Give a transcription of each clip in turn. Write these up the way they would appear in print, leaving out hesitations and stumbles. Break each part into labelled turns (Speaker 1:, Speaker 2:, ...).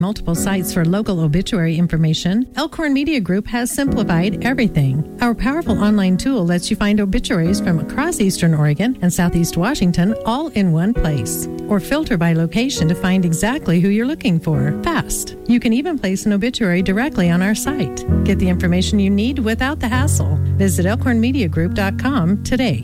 Speaker 1: Multiple sites for local obituary information, Elkhorn Media Group has simplified everything. Our powerful online tool lets you find obituaries from across Eastern Oregon and Southeast Washington all in one place. Or filter by location to find exactly who you're looking for fast. You can even place an obituary directly on our site. Get the information you need without the hassle. Visit elkhornmediagroup.com today.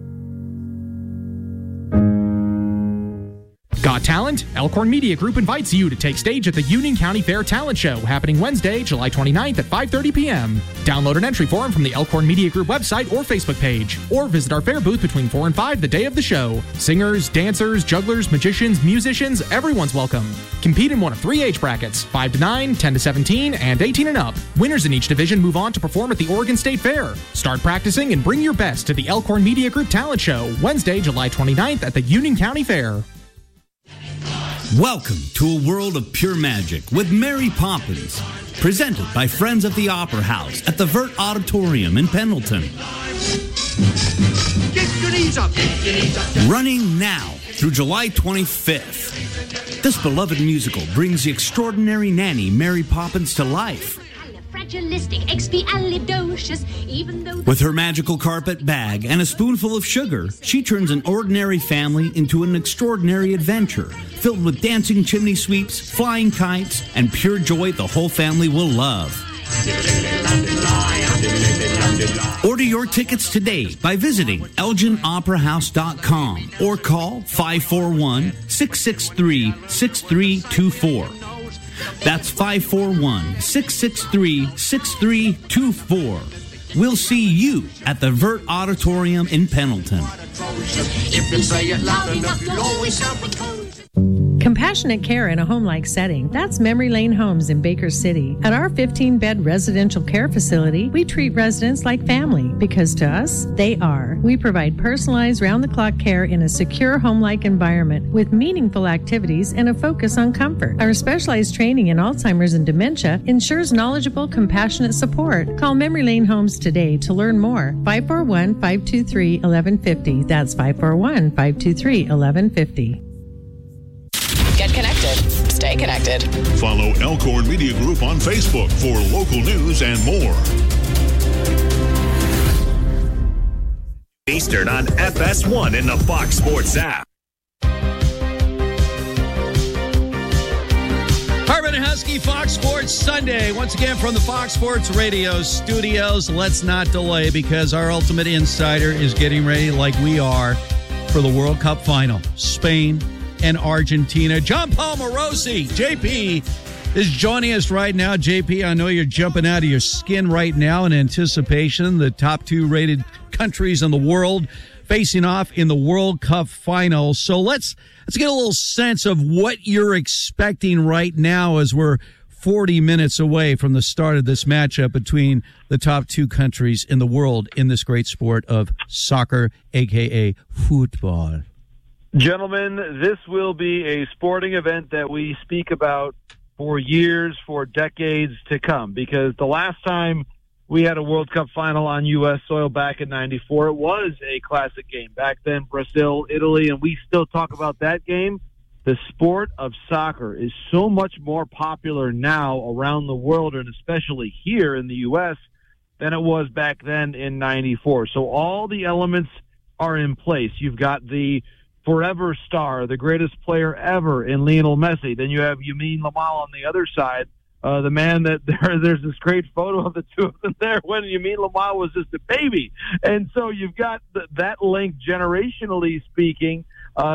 Speaker 2: Got talent? Elkhorn Media Group invites you to take stage at the Union County Fair Talent Show happening Wednesday, July 29th at 5:30 p.m. Download an entry form from the Elkhorn Media Group website or Facebook page, or visit our fair booth between 4 and 5 the day of the show. Singers, dancers, jugglers, magicians, musicians, everyone's welcome. Compete in one of 3 age brackets, 5 to 9, 10 to 17, and 18 and up. Winners in each division move on to perform at the Oregon State Fair. Start practicing and bring your best to the Elkhorn Media Group Talent Show, Wednesday, July 29th at the Union County Fair.
Speaker 3: Welcome to a world of pure magic with Mary Poppins, presented by Friends of the Opera House at the Vert Auditorium in Pendleton.
Speaker 4: Get your knees up.
Speaker 3: Running now through July 25th. This beloved musical brings the extraordinary nanny Mary Poppins to life. With her magical carpet bag and a spoonful of sugar, she turns an ordinary family into an extraordinary adventure filled with dancing chimney sweeps, flying kites, and pure joy the whole family will love. Order your tickets today by visiting ElginOperaHouse.com or call 541-663-6324. That's 541-663-6324. We'll see you at the Vert Auditorium in Pendleton.
Speaker 4: If you say it loud enough, you'll always sound proposed.
Speaker 1: Compassionate care in a home-like setting. That's Memory Lane Homes in Baker City. At our 15-bed residential care facility, we treat residents like family because to us, they are. We provide personalized round-the-clock care in a secure home-like environment with meaningful activities and a focus on comfort. Our specialized training in Alzheimer's and dementia ensures knowledgeable, compassionate support. Call Memory Lane Homes today to learn more. 541-523-1150. That's 541-523-1150.
Speaker 5: Get connected. Stay connected.
Speaker 6: Follow Elkhorn Media Group on Facebook for local news and more.
Speaker 7: Eastern on FS1 in the Fox Sports app.
Speaker 8: Hartman and Husky, Fox Sports Sunday. Once again from the Fox Sports Radio studios. Let's not delay because our ultimate insider is getting ready like we are for the World Cup final. Spain and Argentina. John Paul Morosi, JP, is joining us right now. JP, I know you're jumping out of your skin right now in anticipation. The top 2 rated countries in the world facing off in the World Cup final. So let's get a little sense of what you're expecting right now as we're 40 minutes away from the start of this matchup between the top 2 countries in the world in this great sport of soccer, a.k.a. football.
Speaker 9: Gentlemen, this will be a sporting event that we speak about for years, for decades to come, because the last time we had a World Cup final on U.S. soil back in '94, it was a classic game. Back then, Brazil, Italy, and we still talk about that game. The sport of soccer is so much more popular now around the world, and especially here in the U.S., than it was back then in '94. So all the elements are in place. You've got the forever star, the greatest player ever in Lionel Messi. Then you have Lamine Yamal on the other side, the man that there's this great photo of the two of them there when Lamine Yamal was just a baby. And so you've got that link, generationally speaking,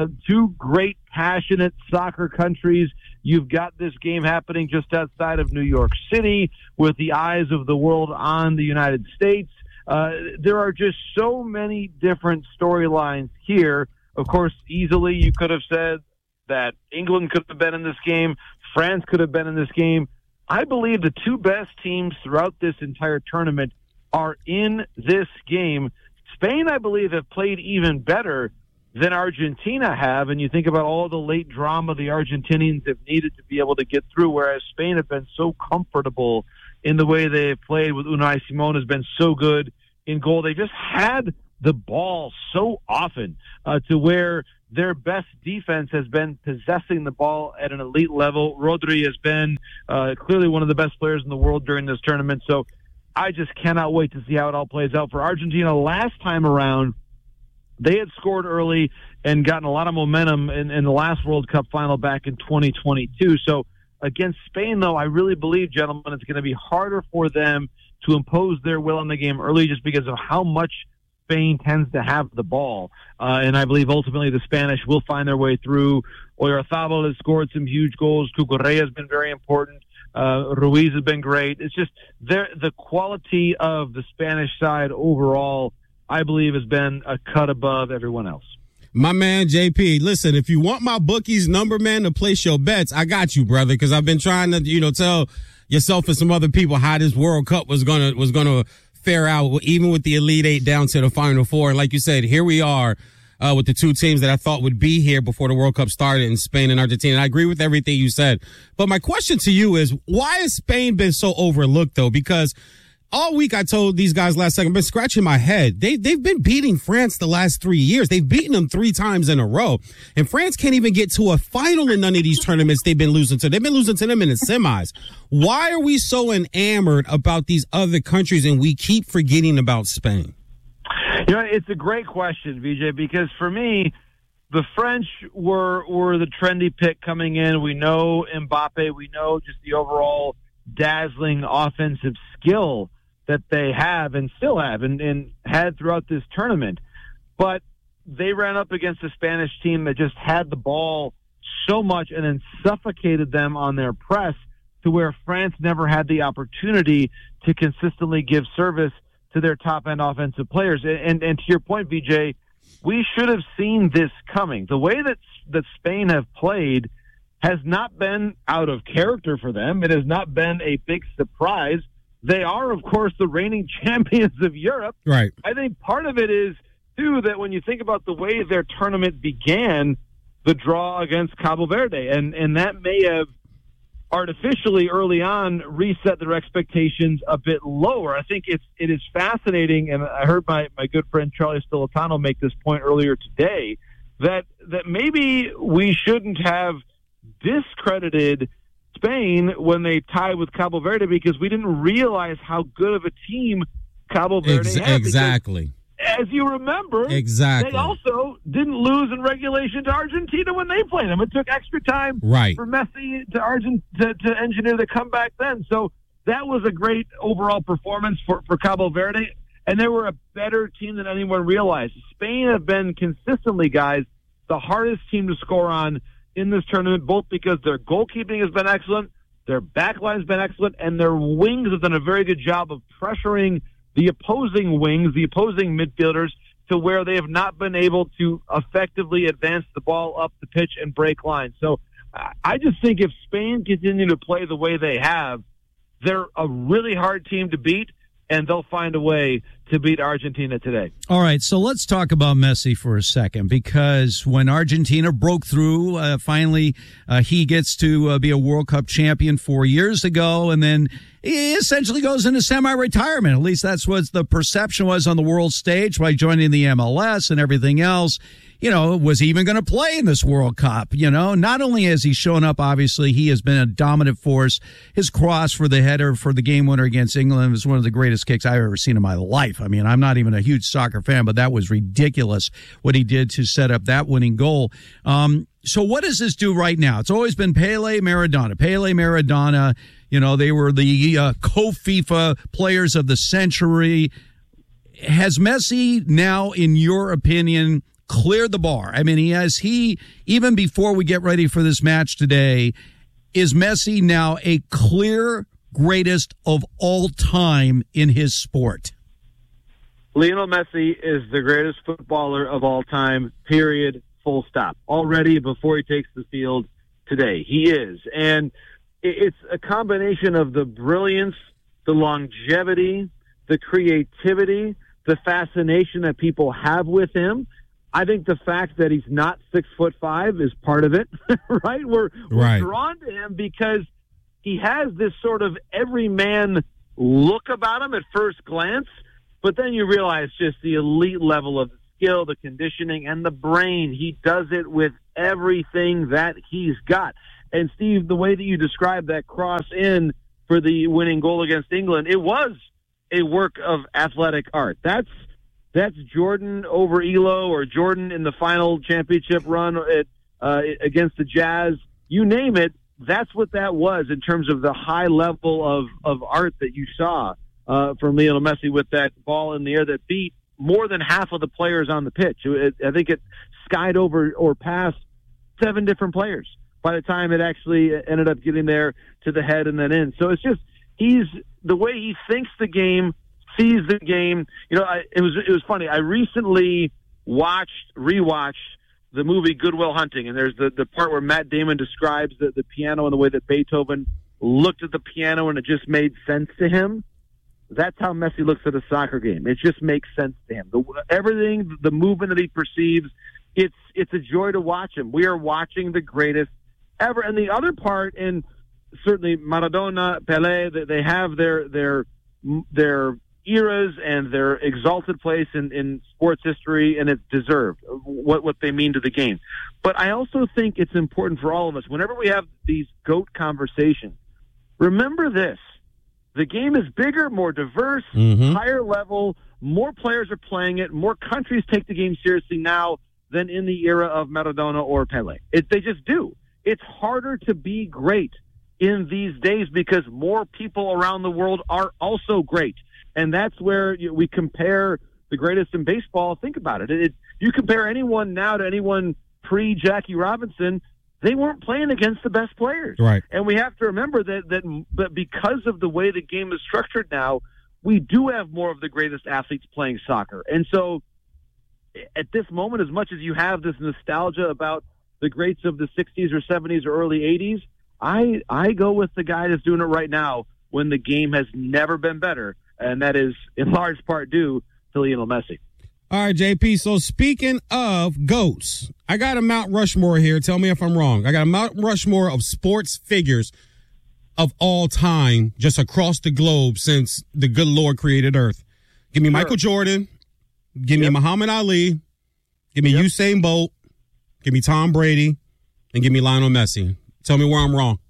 Speaker 9: 2 great, passionate soccer countries. You've got this game happening just outside of New York City with the eyes of the world on the United States. There are just so many different storylines here. Of course, easily you could have said that England could have been in this game, France could have been in this game. I believe the 2 best teams throughout this entire tournament are in this game. Spain, I believe, have played even better than Argentina have, and you think about all the late drama the Argentinians have needed to be able to get through, whereas Spain have been so comfortable in the way they have played with Unai Simon has been so good in goal. They just had the ball so often to where their best defense has been possessing the ball at an elite level. Rodri has been clearly one of the best players in the world during this tournament. So I just cannot wait to see how it all plays out. For Argentina, last time around, they had scored early and gotten a lot of momentum in the last World Cup final back in 2022. So against Spain, though, I really believe, gentlemen, it's going to be harder for them to impose their will in the game early just because of how much Spain tends to have the ball. And I believe ultimately the Spanish will find their way through. Oyarzabal has scored some huge goals. Cucurella has been very important. Ruiz has been great. It's just the quality of the Spanish side overall, I believe, has been a cut above everyone else.
Speaker 10: My man, JP, listen, if you want my bookie's number, man, to place your bets, I got you, brother, because I've been trying to, tell yourself and some other people how this World Cup was gonna fare out, even with the Elite Eight down to the Final Four. And like you said, here we are with the two teams that I thought would be here before the World Cup started in Spain and Argentina. And I agree with everything you said. But my question to you is, why has Spain been so overlooked, though? Because all week I told these guys last second, I've been scratching my head. They've been beating France the last 3 years. They've beaten them 3 times in a row. And France can't even get to a final in none of these tournaments they've been losing to. They've been losing to them in the semis. Why are we so enamored about these other countries and we keep forgetting about Spain?
Speaker 9: It's a great question, Vijay, because for me, the French were the trendy pick coming in. We know Mbappe. We know just the overall dazzling offensive skill that they have and still have and had throughout this tournament. But they ran up against a Spanish team that just had the ball so much and then suffocated them on their press to where France never had the opportunity to consistently give service to their top-end offensive players. And to your point, Vijay, we should have seen this coming. The way that Spain have played has not been out of character for them. It has not been a big surprise. They are, of course, the reigning champions of Europe.
Speaker 10: Right.
Speaker 9: I think part of it is, too, that when you think about the way their tournament began, the draw against Cabo Verde, and that may have artificially early on reset their expectations a bit lower. I think it is fascinating, and I heard my good friend Charlie Stolitano make this point earlier today, that maybe we shouldn't have discredited Spain when they tied with Cabo Verde because we didn't realize how good of a team Cabo Verde had.
Speaker 10: Exactly.
Speaker 9: As you remember,
Speaker 10: exactly,
Speaker 9: they also didn't lose in regulation to Argentina when they played them. It took extra time for Messi to engineer the comeback then. So that was a great overall performance for Cabo Verde, and they were a better team than anyone realized. Spain have been consistently, guys, the hardest team to score on in this tournament, both because their goalkeeping has been excellent, their backline has been excellent, and their wings have done a very good job of pressuring the opposing wings, the opposing midfielders, to where they have not been able to effectively advance the ball up the pitch and break lines. So I just think if Spain continue to play the way they have, they're a really hard team to beat, and they'll find a way to beat Argentina today.
Speaker 8: All right, so let's talk about Messi for a second, because when Argentina broke through, finally he gets to be a World Cup champion 4 years ago, and then he essentially goes into semi-retirement. At least that's what the perception was on the world stage by joining the MLS and everything else. Was he even going to play in this World Cup? Not only has he shown up, obviously, he has been a dominant force. His cross for the header for the game winner against England was one of the greatest kicks I've ever seen in my life. I mean, I'm not even a huge soccer fan, but that was ridiculous what he did to set up that winning goal. So what does this do right now? It's always been Pele, Maradona. Pele, Maradona, they were the co-FIFA players of the century. Has Messi now, in your opinion, cleared the bar? I mean, even before we get ready for this match today, is Messi now a clear greatest of all time in his sport?
Speaker 9: Lionel Messi is the greatest footballer of all time, period, full stop. Already before he takes the field today, he is. And it's a combination of the brilliance, the longevity, the creativity, the fascination that people have with him. I think the fact that he's not 6'5" is part of it, right? We're drawn to him because he has this sort of everyman look about him at first glance, but then you realize just the elite level of skill, the conditioning, and the brain. He does it with everything that he's got. And, Steve, the way that you described that cross in for the winning goal against England, it was a work of athletic art. That's Jordan over Elo, or Jordan in the final championship run against the Jazz. You name it, that's what that was in terms of the high level of art that you saw from Lionel Messi with that ball in the air that beat more than half of the players on the pitch. I think it skied over or past 7 different players by the time it actually ended up getting there to the head and then in. So it's just, the way he thinks the game, sees the game. It was funny. I recently rewatched the movie Good Will Hunting, and there's the part where Matt Damon describes the piano and the way that Beethoven looked at the piano and it just made sense to him. That's how Messi looks at a soccer game. It just makes sense to him. Everything, the movement that he perceives, it's a joy to watch him. We are watching the greatest ever. And the other part, and certainly Maradona, Pelé, they have their eras and their exalted place in sports history, and it's deserved, what they mean to the game. But I also think it's important for all of us, whenever we have these GOAT conversations, remember this. The game is bigger, more diverse, higher level, more players are playing it, more countries take the game seriously now than in the era of Maradona or Pelé. They just do. It's harder to be great in these days because more people around the world are also great. And that's where we compare the greatest in baseball. Think about it. You compare anyone now to anyone pre-Jackie Robinson, they weren't playing against the best players.
Speaker 10: Right.
Speaker 9: And we have to remember that because of the way the game is structured now, we do have more of the greatest athletes playing soccer. And so at this moment, as much as you have this nostalgia about the greats of the 60s or 70s or early 80s, I go with the guy that's doing it right now when the game has never been better, and that is in large part due to Lionel Messi.
Speaker 10: All right, JP, so speaking of GOATs, I got a Mount Rushmore here. Tell me if I'm wrong. I got a Mount Rushmore of sports figures of all time just across the globe since the good Lord created Earth. Give me Michael Jordan. Give me Muhammad Ali. Give me Usain Bolt. Give me Tom Brady. And give me Lionel Messi. Tell me where I'm wrong.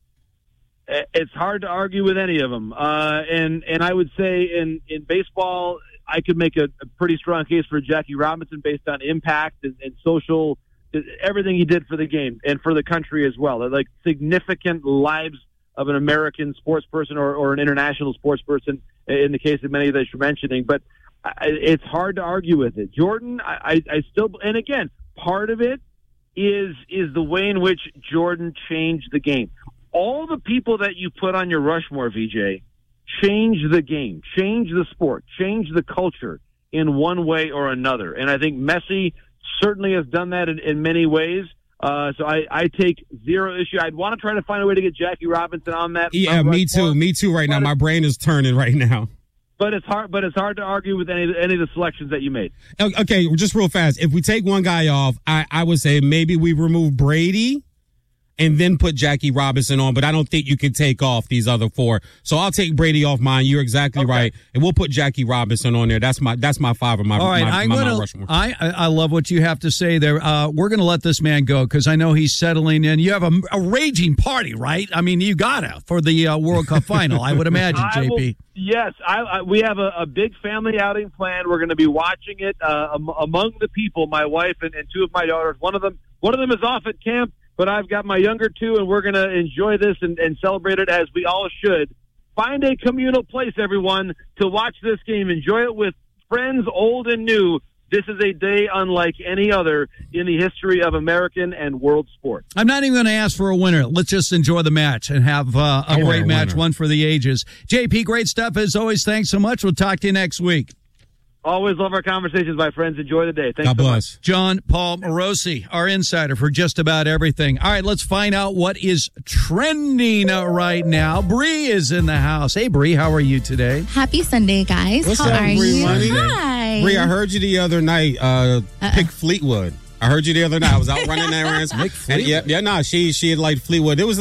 Speaker 9: It's hard to argue with any of them. And I would say in baseball, I could make a pretty strong case for Jackie Robinson based on impact and social, everything he did for the game and for the country as well. They're like significant lives of an American sports person or an international sports person in the case of many that you're mentioning. But it's hard to argue with it. Jordan, I still, and again, part of it is the way in which Jordan changed the game. All the people that you put on your Rushmore, VJ, change the game, change the sport, change the culture in one way or another. And I think Messi certainly has done that in many ways. So I take zero issue. I'd want to try to find a way to get Jackie Robinson on that.
Speaker 10: Yeah, me too. Me too right now. My brain is turning right now.
Speaker 9: But it's hard to argue with any of the selections that you made.
Speaker 10: Okay, just real fast. If we take one guy off, I would say maybe we remove Brady and then put Jackie Robinson on, but I don't think you can take off these other 4. So I'll take Brady off mine. You're exactly right. And we'll put Jackie Robinson on there. That's my 5 of my,
Speaker 8: all right,
Speaker 10: my Rushmore.
Speaker 8: I love what you have to say there. We're going to let this man go because I know he's settling in. You have a raging party, right? I mean, you got to for the World Cup final, I would imagine, JP.
Speaker 9: Yes, we have a big family outing planned. We're going to be watching it among the people, my wife and 2 of my daughters. One of them is off at camp. But I've got my younger 2, and we're going to enjoy this and celebrate it as we all should. Find a communal place, everyone, to watch this game. Enjoy it with friends, old and new. This is a day unlike any other in the history of American and world sports.
Speaker 8: I'm not even going to ask for a winner. Let's just enjoy the match and have a great match, one for the ages. JP, great stuff as always. Thanks so much. We'll talk to you next week.
Speaker 9: Always love our conversations, my friends. Enjoy the day. Thanks
Speaker 10: God bless.
Speaker 9: much.
Speaker 8: John Paul Morosi, our insider for just about everything. All right, let's find out what is trending right now. Bree is in the house. Hey, Bree, how are you today?
Speaker 11: Happy Sunday, guys.
Speaker 10: What's
Speaker 11: how
Speaker 10: up,
Speaker 11: are
Speaker 10: Bree?
Speaker 11: you? Hi.
Speaker 10: Bree, I heard you the other night pick Fleetwood. I heard you the other night. I was out running errands.
Speaker 8: Mick Fleetwood?
Speaker 10: She had liked Fleetwood. It was like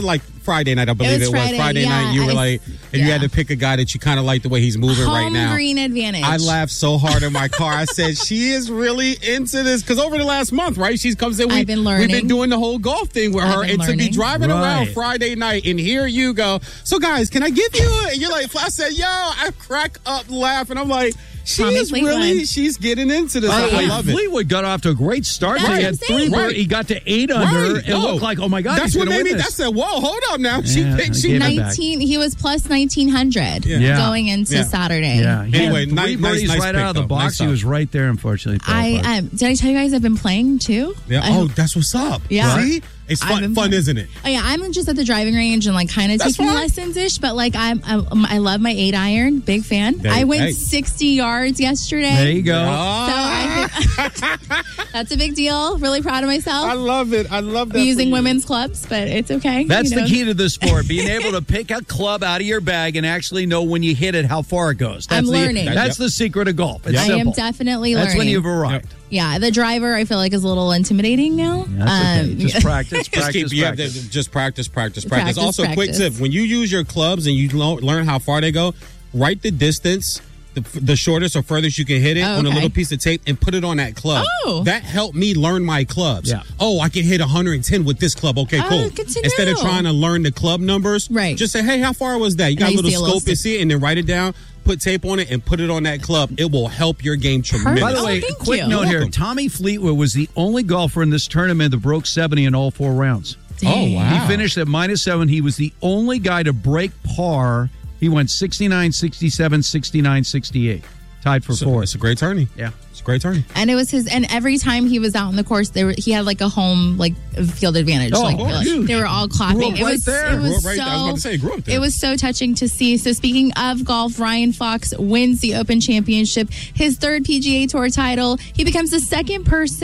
Speaker 10: Friday night, I believe it was. Friday night, you were like, and you had to pick a guy that you kind of like the way he's moving right now.
Speaker 11: Home green advantage.
Speaker 10: I laughed so hard in my car. I said, she is really into this. Because over the last month, right, she's comes in.
Speaker 11: I've been learning.
Speaker 10: We've been doing the whole golf thing with her. And to be driving around Friday night, and here you go. So, guys, can I give you? And you're like, I said, yo, I crack up laughing. I'm like, she's getting into this. I love it.
Speaker 8: Fleetwood got off to a great start. He had 3 birdies. He got to 8 under. It looked like, oh my God,
Speaker 10: that's what made me. I said, whoa, hold up now. She
Speaker 11: 19. He was plus 1900 going into Saturday.
Speaker 8: Yeah.
Speaker 10: Anyway,
Speaker 8: 3 birdies right out of the box. He was right there, unfortunately.
Speaker 11: Did I tell you guys I've been playing too?
Speaker 10: Yeah. That's what's up.
Speaker 11: Yeah.
Speaker 10: See? It's fun, isn't it?
Speaker 11: Oh, yeah, I'm just at the driving range and like kind of taking lessons-ish, but like I love my 8-iron, big fan. I went 60 yards yesterday.
Speaker 8: There you go.
Speaker 11: So I think that's a big deal. Really proud of myself.
Speaker 10: I love it. I love that.
Speaker 11: Using women's clubs, but it's okay.
Speaker 8: That's the key to the sport, being able to pick a club out of your bag and actually know when you hit it how far it goes.
Speaker 11: I'm learning.
Speaker 8: That's the secret of golf. It's
Speaker 11: I
Speaker 8: simple.
Speaker 11: am definitely learning.
Speaker 8: That's when you've arrived.
Speaker 11: Yeah, the driver I feel like is a little intimidating now.
Speaker 8: Yeah, that's okay. Just practice.
Speaker 10: Just practice. Also, quick tip: when you use your clubs and you learn how far they go, write the distance, the shortest or furthest you can hit it on a little piece of tape, and put it on that club. That helped me learn my clubs.
Speaker 8: Yeah.
Speaker 10: Oh, I can hit 110 with this club. Okay, cool. Instead of trying to learn the club numbers, just say, hey, how far was that? You got a little scope and see it, and then write it down. Put tape on it and put it on that club. It will help your game tremendously.
Speaker 8: By the way, quick note here. Tommy Fleetwood was the only golfer in this tournament that broke 70 in all 4 rounds.
Speaker 11: Dang.
Speaker 10: Oh, wow.
Speaker 8: He finished at -7. He was the only guy to break par. He went 69, 67, 69, 68. Tied for 4th.
Speaker 10: It's a great tourney.
Speaker 8: Yeah.
Speaker 10: It's a great tourney.
Speaker 11: And it was his, and every time he was out on the course, he had like a home field advantage. They were all clapping. It was so touching to see. So speaking of golf, Ryan Fox wins the Open Championship, his 3rd PGA Tour title. He becomes the second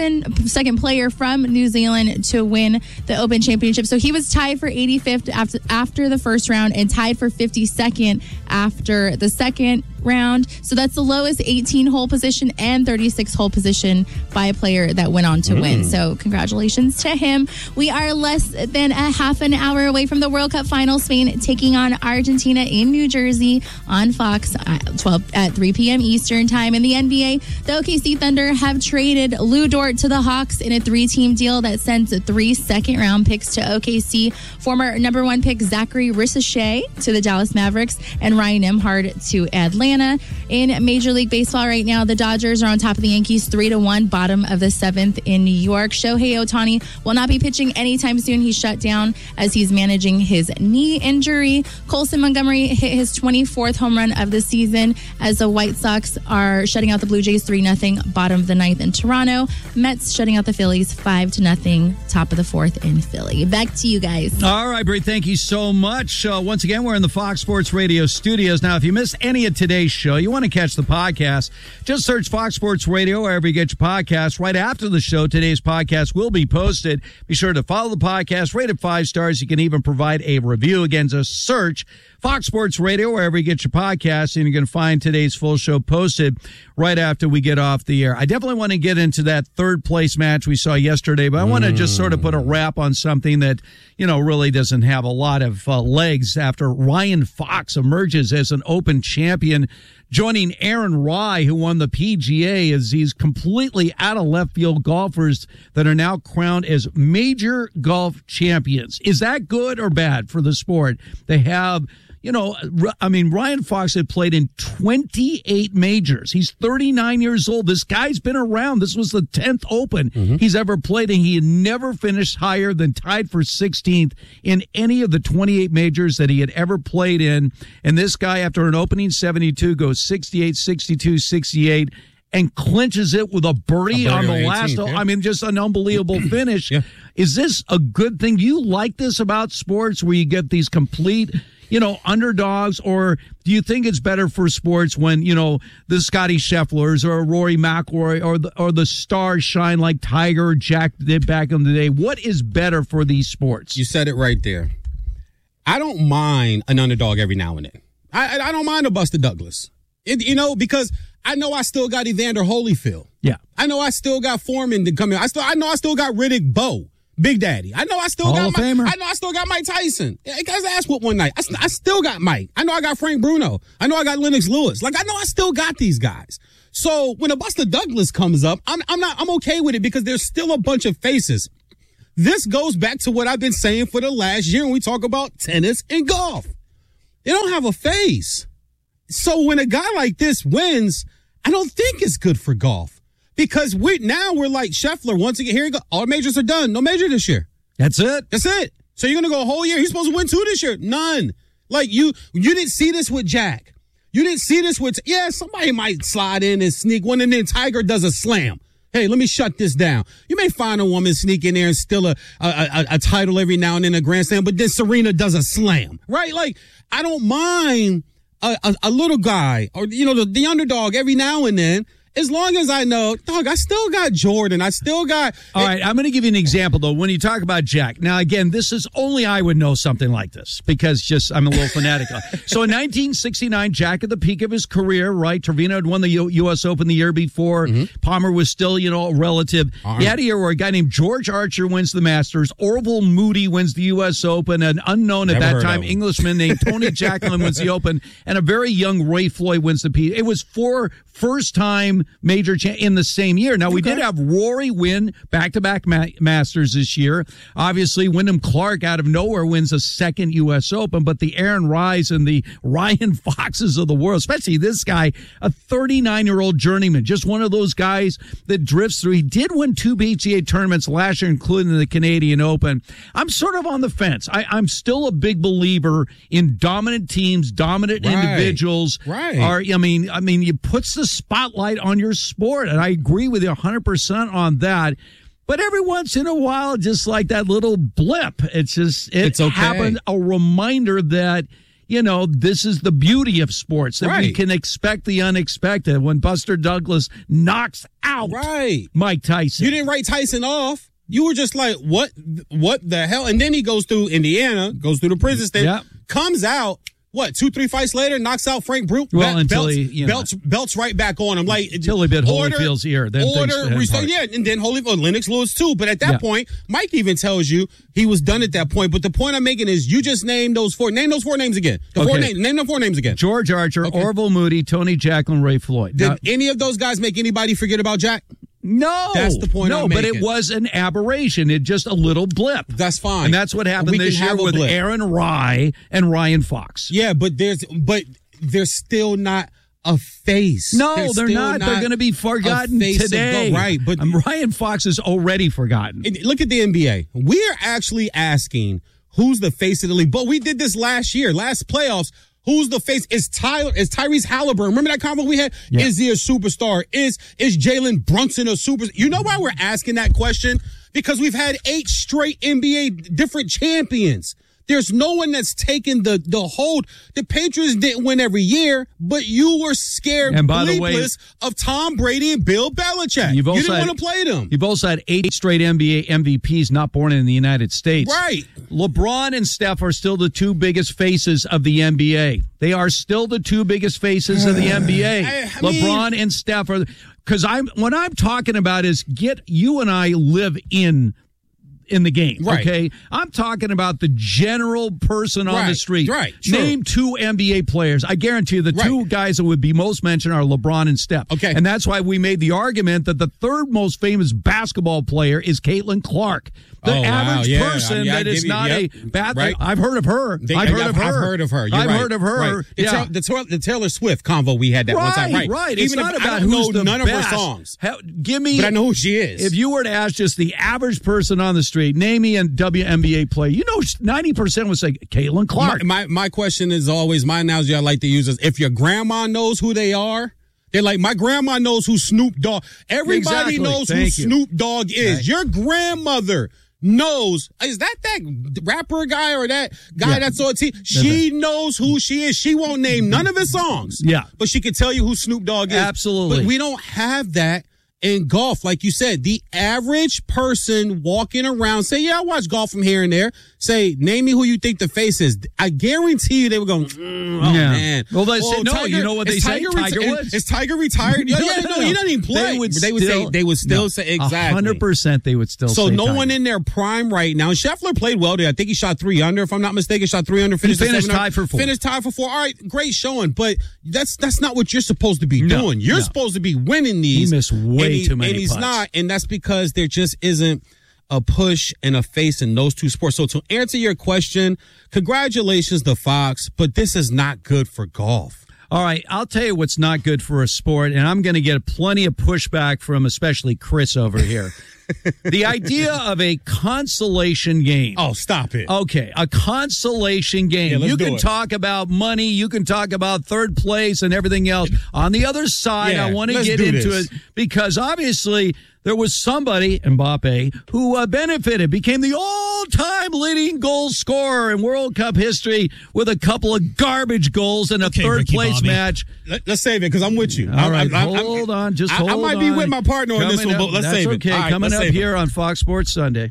Speaker 11: player from New Zealand to win the Open Championship. So he was tied for 85th after the first round and tied for 52nd after the second round. So that's the lowest 18-hole position and 36-hole position by a player that went on to win. So congratulations to him. We are less than a half an hour away from the World Cup final. Spain taking on Argentina in New Jersey on Fox at 3 p.m. Eastern time. In the NBA, the OKC Thunder have traded Lou Dort to the Hawks in a 3-team deal that sends 3 second-round picks to OKC. Former number 1 pick Zachary Ricochet to the Dallas Mavericks and Ryan Nembhard to Atlanta. In Major League Baseball right now, the Dodgers are on top of the Yankees 3-1, bottom of the 7th in New York. Shohei Ohtani will not be pitching anytime soon. He's shut down as he's managing his knee injury. Colson Montgomery hit his 24th home run of the season as the White Sox are shutting out the Blue Jays 3-0, bottom of the 9th in Toronto. Mets shutting out the Phillies 5-0, top of the 4th in Philly. Back to you guys.
Speaker 8: All right, Brie, thank you so much. Once again, we're in the Fox Sports Radio studios. Now, if you missed any of today's show, you want to catch the podcast, just search Fox Sports Radio wherever you get your podcasts. Right after the show, today's podcast will be posted. Be sure to follow the podcast, rate it 5 stars. You can even provide a review. Again, just search Fox Sports Radio wherever you get your podcasts, and you're going to find today's full show posted right after we get off the air. I definitely want to get into that 3rd place match we saw yesterday, but I want to just sort of put a wrap on something that, really doesn't have a lot of legs after Ryan Fox emerges as an Open champion, joining Aaron Rai, who won the PGA, as these completely out of left field golfers that are now crowned as major golf champions. Is that good or bad for the sport? They have, Ryan Fox had played in 28 majors. He's 39 years old. This guy's been around. This was the 10th Open he's ever played, and he had never finished higher than tied for 16th in any of the 28 majors that he had ever played in. And this guy, after an opening 72, goes 68, 62, 68, and clinches it with a birdie on the last. Just an unbelievable finish. Is this a good thing? Do you like this about sports where you get these complete, underdogs, or do you think it's better for sports when, the Scotty Schefflers or Rory McIlroy or the stars shine like Tiger or Jack did back in the day? What is better for these sports?
Speaker 10: You said it right there. I don't mind an underdog every now and then. I don't mind a Buster Douglas, because I know I still got Evander Holyfield.
Speaker 8: Yeah.
Speaker 10: I know I still got Foreman to come in. I know I still got Riddick Bowe. Big Daddy. I know I still
Speaker 8: Hall of Famer.
Speaker 10: I know I still got Mike Tyson. I got his ass whooped one night. I still got Mike. I know I got Frank Bruno. I know I got Lennox Lewis. Like, I know I still got these guys. So when a Buster Douglas comes up, I'm okay with it because there's still a bunch of faces. This goes back to what I've been saying for the last year when we talk about tennis and golf. They don't have a face. So when a guy like this wins, I don't think it's good for golf. Because we're like Scheffler. Once again, here you go. All majors are done. No major this year.
Speaker 8: That's it.
Speaker 10: That's it. So you're going to go a whole year. He's supposed to win 2 this year. None. Like, you didn't see this with Jack. You didn't see this with, somebody might slide in and sneak one, and then Tiger does a slam. Hey, let me shut this down. You may find a woman sneak in there and steal a title every now and then, a Grand Slam, but then Serena does a slam, right? Like, I don't mind a little guy or, the underdog every now and then. As long as I know, dog, I still got Jordan. I still got...
Speaker 8: All right, I'm going to give you an example, though. When you talk about Jack, now, again, this is only I would know something like this because I'm a little fanatical. So in 1969, Jack at the peak of his career, right? Trevino had won the U.S. Open the year before. Mm-hmm. Palmer was still, a relative. He had a year where a guy named George Archer wins the Masters. Orville Moody wins the U.S. Open. An unknown at that time Englishman named Tony Jacklin wins the Open. And a very young Ray Floyd wins the P. It was 4 first-time major in the same year. Now, we did have Rory win back-to-back Masters this year. Obviously, Wyndham Clark out of nowhere wins a second U.S. Open, but the Aaron Rise and the Ryan Foxes of the world, especially this guy, a 39-year-old journeyman, just one of those guys that drifts through. He did win 2 PGA tournaments last year, including the Canadian Open. I'm sort of on the fence. I'm still a big believer in dominant teams, dominant individuals.
Speaker 10: Right.
Speaker 8: I mean, it puts the spotlight on your sport, and I agree with you 100% on that. But every once in a while, just like that little blip, it's okay. Happened, a reminder that, this is the beauty of sports, that we can expect the unexpected. When Buster Douglas knocks out Mike Tyson.
Speaker 10: You didn't write Tyson off. You were just like, what the hell? And then he goes through Indiana, goes through the prison state, comes out. 2-3 fights later, knocks out Frank Brute.
Speaker 8: Well, until he
Speaker 10: belts right back on him. Like,
Speaker 8: until he bit Holyfield's ear. Then
Speaker 10: and then Lennox Lewis too. But at that point, Mike even tells you he was done at that point. But the point I'm making is, you just named those 4. Name those 4 names again. Name them 4 names again.
Speaker 8: George Archer, Orville Moody, Tony Jacklin, Ray Floyd.
Speaker 10: Did any of those guys make anybody forget about Jack?
Speaker 8: No.
Speaker 10: That's the point I'm making.
Speaker 8: But it was an aberration. It just a little blip.
Speaker 10: That's fine.
Speaker 8: And that's what happened this year with Aaron Rye and Ryan Fox.
Speaker 10: Yeah, but there's still not a face.
Speaker 8: No, they're not. They're going to be forgotten today.
Speaker 10: Right, but
Speaker 8: Ryan Fox is already forgotten.
Speaker 10: Look at the NBA. We're actually asking who's the face of the league. But we did this last playoffs. Who's the face? Is Tyrese Halliburton? Remember that convo we had? Yeah. Is he a superstar? Is Jalen Brunson a superstar? You know why we're asking that question? Because we've had 8 straight NBA different champions. There's no one that's taken the hold. The Patriots didn't win every year, but you were scared of Tom Brady and Bill Belichick. You didn't want to play them.
Speaker 8: You've also had 8 straight NBA MVPs not born in the United States.
Speaker 10: Right.
Speaker 8: LeBron and Steph are still the 2 biggest faces of the NBA. They are still the 2 biggest faces of the NBA. LeBron and Steph are, because what I'm talking about is you and I live in the game, okay? I'm talking about the general person on the street.
Speaker 10: Right,
Speaker 8: Name 2 NBA players. I guarantee you the 2 guys that would be most mentioned are LeBron and Steph.
Speaker 10: Okay.
Speaker 8: And that's why we made the argument that the 3rd most famous basketball player is Caitlin Clark. The average person that is not a bad thing. I've heard of her. I've heard of her.
Speaker 10: I've heard of her.
Speaker 8: Yeah.
Speaker 10: The Taylor Swift convo we had that one time.
Speaker 8: Right.
Speaker 10: Even
Speaker 8: it's not about
Speaker 10: who's
Speaker 8: the
Speaker 10: none
Speaker 8: best.
Speaker 10: Of her songs.
Speaker 8: But
Speaker 10: I know who she is.
Speaker 8: If you were to ask just the average person on the street, name me a WNBA player, 90% would say Caitlin Clark.
Speaker 10: My question is always, my analogy I like to use is, if your grandma knows who they are, they're like, my grandma knows who Snoop Dogg. Everybody knows who Snoop Dogg is. Right. Your grandmother knows, is that rapper guy or that guy that's on TV? She knows who she is. She won't name none of his songs.
Speaker 8: Yeah.
Speaker 10: But she can tell you who Snoop Dogg is.
Speaker 8: Absolutely.
Speaker 10: But we don't have that in golf, like you said, the average person walking around, say, yeah, I watch golf from here and there. Say, name me who you think the face is. I guarantee you they were going, man.
Speaker 8: Well, they say, no,
Speaker 10: Tiger,
Speaker 8: you know what they say? Tiger Woods.
Speaker 10: Is Tiger retired? No, he doesn't even play. They would still say, exactly.
Speaker 8: 100% they would still say
Speaker 10: So no
Speaker 8: Tiger.
Speaker 10: one in their prime right now. Scheffler played well there. I think he shot 3 under, if I'm not mistaken. Shot 3 under.
Speaker 8: Finished tied for 4.
Speaker 10: Finished tied for 4. All right, great showing. But that's not what you're supposed to be doing. You're supposed to be winning these.
Speaker 8: He missed way too many
Speaker 10: And he's
Speaker 8: putts.
Speaker 10: not. And that's because there just isn't a push and a face in those two sports. So to answer your question, congratulations to Fox, but this is not good for golf.
Speaker 8: All right, I'll tell you what's not good for a sport, and I'm going to get plenty of pushback from especially Chris over here. The idea of a consolation game.
Speaker 10: Oh, stop it.
Speaker 8: Okay, a consolation game.
Speaker 10: Yeah,
Speaker 8: you can talk about money, you can talk about third place and everything else. On the other side, I want to get into it because obviously there was somebody, Mbappe, who benefited, became the all-time leading goal scorer in World Cup history with a couple of garbage goals in a third-place match.
Speaker 10: Let's save it because I'm with you.
Speaker 8: All right, hold on. I
Speaker 10: might be with my partner on this one, but let's save it.
Speaker 8: Okay, coming up here on Fox Sports Sunday.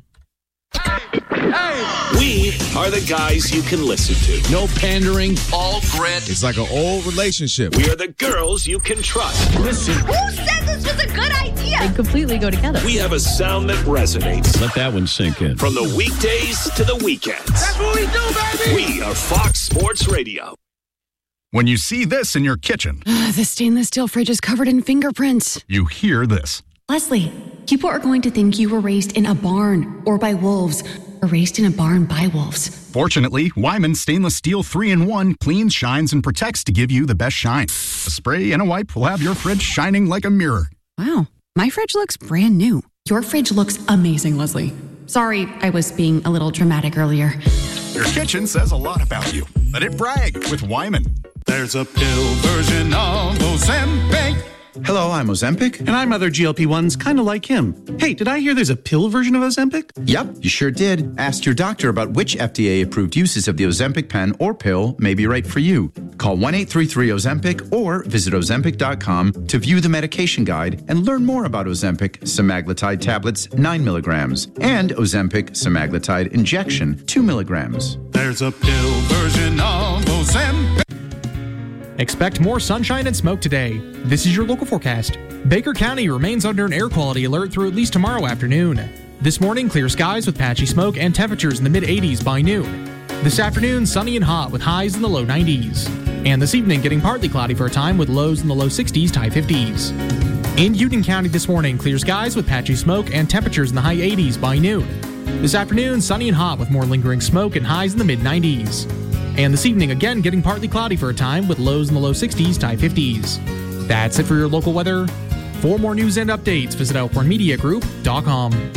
Speaker 7: We are the guys you can listen to. No pandering, all grit.
Speaker 12: It's like an old relationship.
Speaker 7: We are the girls you can trust. Listen.
Speaker 13: Who said this was a good idea?
Speaker 1: They completely go together.
Speaker 7: We have a sound that resonates.
Speaker 14: Let that one sink in.
Speaker 7: From the weekdays to the weekends.
Speaker 4: That's what we do, baby.
Speaker 7: We are Fox Sports Radio.
Speaker 15: When you see this in your kitchen,
Speaker 16: the stainless steel fridge is covered in fingerprints.
Speaker 15: You hear this.
Speaker 16: Leslie, people are going to think you were raised in a barn or by wolves or raised in a barn by wolves.
Speaker 15: Fortunately, Wyman Stainless Steel 3-in-1 cleans, shines, and protects to give you the best shine. A spray and a wipe will have your fridge shining like a mirror.
Speaker 16: Wow, my fridge looks brand new. Your fridge looks amazing, Leslie. Sorry, I was being a little dramatic earlier.
Speaker 15: Your kitchen says a lot about you. Let it brag with Wyman.
Speaker 17: There's a pill version of Ozempic.
Speaker 18: Hello, I'm Ozempic.
Speaker 17: And I'm other GLP-1s kind of like him. Hey, did I hear there's a pill version of Ozempic?
Speaker 18: Yep, you sure did. Ask your doctor about which FDA-approved uses of the Ozempic pen or pill may be right for you. Call 1-833-OZEMPIC or visit Ozempic.com to view the medication guide and learn more about Ozempic semaglutide tablets 9 milligrams and Ozempic semaglutide injection 2 milligrams.
Speaker 17: There's a pill version of Ozempic.
Speaker 2: Expect more sunshine and smoke today. This is your local forecast. Baker County remains under an air quality alert through at least tomorrow afternoon. This morning, clear skies with patchy smoke and temperatures in the mid-80s by noon. This afternoon, sunny and hot with highs in the low 90s. And this evening, getting partly cloudy for a time with lows in the low 60s to high 50s. In Union County this morning, clear skies with patchy smoke and temperatures in the high 80s by noon. This afternoon, sunny and hot with more lingering smoke and highs in the mid-90s. And this evening, again, getting partly cloudy for a time with lows in the low 60s to high 50s. That's it for your local weather. For more news and updates, visit ElkhornMediaGroup.com.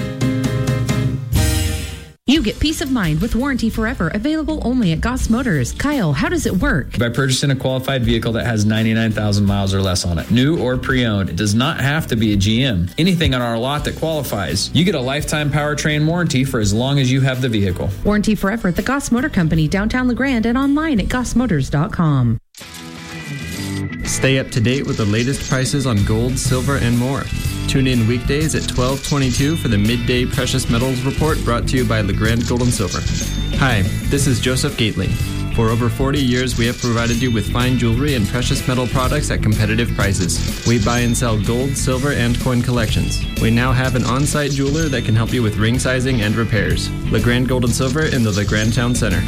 Speaker 19: You get peace of mind with Warranty Forever, available only at Goss Motors. Kyle, how does it work?
Speaker 20: By purchasing a qualified vehicle that has 99,000 miles or less on it, new or pre-owned, it does not have to be a GM. Anything on our lot that qualifies. You get a lifetime powertrain warranty for as long as you have the vehicle.
Speaker 19: Warranty Forever at the Goss Motor Company, downtown LeGrand, and online at gossmotors.com.
Speaker 21: Stay up to date with the latest prices on gold, silver, and more. Tune in weekdays at 12:22 for the Midday Precious Metals Report brought to you by LeGrand Gold and Silver. Hi, this is Joseph Gately. For over 40 years, we have provided you with fine jewelry and precious metal products at competitive prices. We buy and sell gold, silver, and coin collections. We now have an on-site jeweler that can help you with ring sizing and repairs. LeGrand Gold and Silver in the LeGrand Town Center.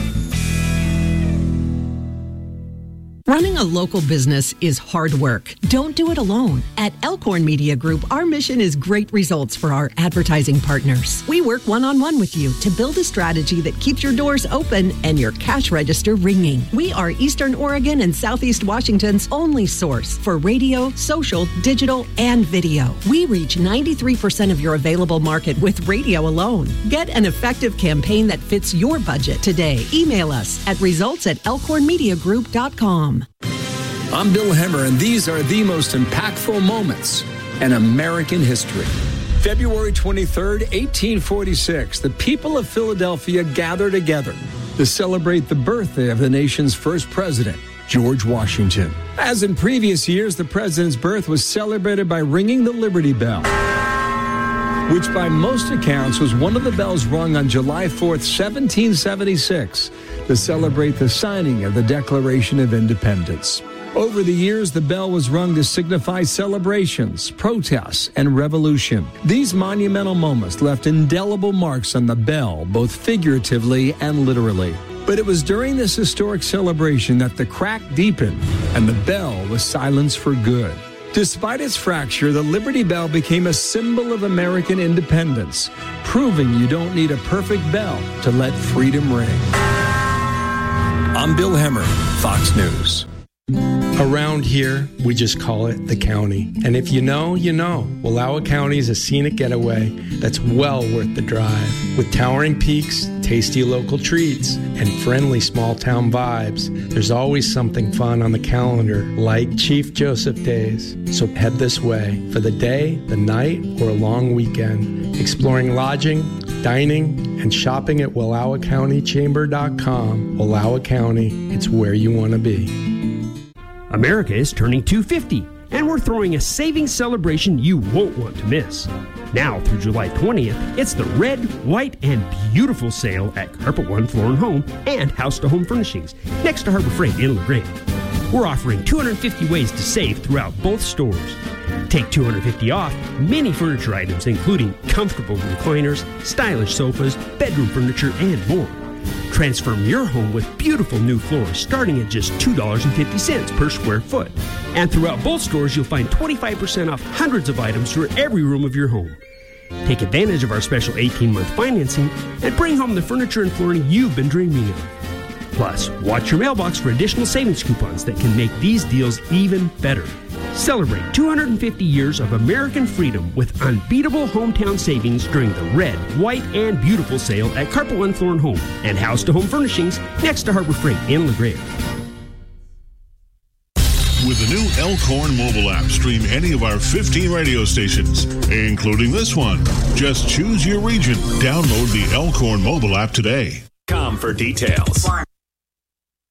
Speaker 22: Running a local business is hard work. Don't do it alone. At Elkhorn Media Group, our mission is great results for our advertising partners. We work one-on-one with you to build a strategy that keeps your doors open and your cash register ringing. We are Eastern Oregon and Southeast Washington's only source for radio, social, digital, and video. We reach 93% of your available market with radio alone. Get an effective campaign that fits your budget today. Email us at results@elkhornmediagroup.com.
Speaker 23: I'm Bill Hemmer, and these are the most impactful moments in American history. February 23rd, 1846, the people of Philadelphia gather together to celebrate the birthday of the nation's first president, George Washington. As in previous years, the president's birth was celebrated by ringing the Liberty Bell, which by most accounts was one of the bells rung on July 4th, 1776, to celebrate the signing of the Declaration of Independence. Over the years, the bell was rung to signify celebrations, protests, and revolution. These monumental moments left indelible marks on the bell, both figuratively and literally. But it was during this historic celebration that the crack deepened and the bell was silenced for good. Despite its fracture, the Liberty Bell became a symbol of American independence, proving you don't need a perfect bell to let freedom ring. I'm Bill Hemmer, Fox News.
Speaker 3: Around here, we just call it the county. And if you know, you know. Wallowa County is a scenic getaway that's well worth the drive. With towering peaks, tasty local treats, and friendly small-town vibes, there's always something fun on the calendar, like Chief Joseph Days. So head this way for the day, the night, or a long weekend. Exploring lodging, dining, and shopping at WallowaCountyChamber.com. Wallowa County, it's where you want to be.
Speaker 5: America is turning 250, and we're throwing a savings celebration you won't want to miss. Now through July 20th, it's the Red, White, and Beautiful sale at Carpet One Floor & Home and House to Home Furnishings, next to Harbor Freight in LaGrange. We're offering 250 ways to save throughout both stores. Take $250 off many furniture items, including comfortable recliners, stylish sofas, bedroom furniture, and more. Transform your home with beautiful new floors starting at just $2.50 per square foot. And throughout both stores, you'll find 25% off hundreds of items for every room of your home. Take advantage of our special 18-month financing and bring home the furniture and flooring you've been dreaming of. Plus, watch your mailbox for additional savings coupons that can make these deals even better. Celebrate 250 years of American freedom with unbeatable hometown savings during the Red, White, and Beautiful sale at Carpet One Floor & Home and House to Home Furnishings next to Harbor Freight in LaGrange.
Speaker 6: With the new Elkhorn mobile app, stream any of our 15 radio stations, including this one. Just choose your region. Download the Elkhorn mobile app today.
Speaker 7: For details.